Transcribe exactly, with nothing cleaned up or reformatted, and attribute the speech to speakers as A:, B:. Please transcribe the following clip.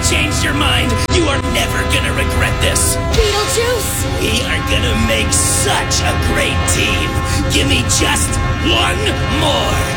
A: changed your mind. You are never gonna regret this.
B: Beetlejuice!
A: We are gonna make such a great team. Give me just one more.